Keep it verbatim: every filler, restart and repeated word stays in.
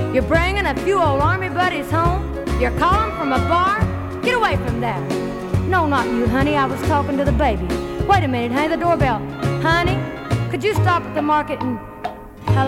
You're bringing a few old army buddies home? You're calling from a bar? Get away from there. No, not you, honey. I was talking to the baby. Wait a minute, honey, the doorbell. Honey, could you stop at the market and